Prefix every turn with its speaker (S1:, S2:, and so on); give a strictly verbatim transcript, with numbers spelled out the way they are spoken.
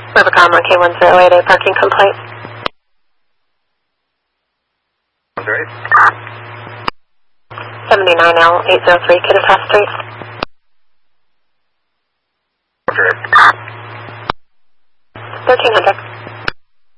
S1: Rivercom one K one zero eight, a parking complaint.
S2: Great.
S1: seventy-nine L eight oh three, Kittitas Street.
S2: Great.
S1: thirteen hundred.